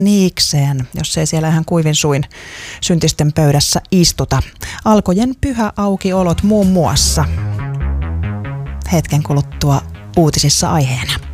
niikseen, jos ei siellä ihan kuivin suin syntisten pöydässä istuta. Alkojen pyhäaukiolot muun muassa. Hetken kuluttua uutisissa aiheena.